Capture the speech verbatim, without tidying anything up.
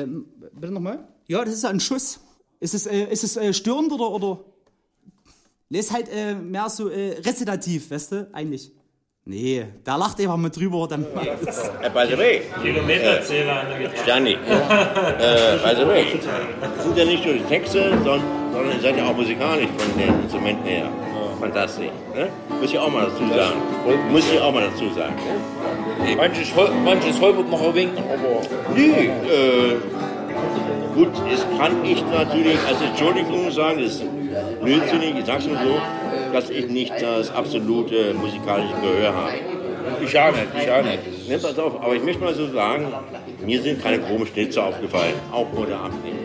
Ähm, bitte nochmal? Ja, das ist ja ein Schuss. Ist es, äh, ist es äh, störend oder, oder? Nee, ist halt äh, mehr so äh, rezitativ, weißt du, eigentlich. Nee, da lacht einfach mal drüber, dann macht es. Äh, by the way. Kilometerzähler an der Gitarre. Stani. äh, by the way. Das sind ja nicht nur die Texte, sondern, sondern ihr seid ja auch musikalisch von den Instrumenten her. Fantastisch. Ne? Muss ich auch mal dazu sagen. Muss ich auch mal dazu sagen. Ne? Manches, manches holpert noch ein wenig, aber... Nee, äh, gut, das kann ich natürlich als Entschuldigung sagen, das ist blödsinnig, ich sag's nur so, dass ich nicht das absolute musikalische Gehör habe. Ich auch nicht, ich auch nicht. Ne, pass auf, aber ich möchte mal so sagen, mir sind keine groben Schnitzer aufgefallen, auch ohne Abnehmen.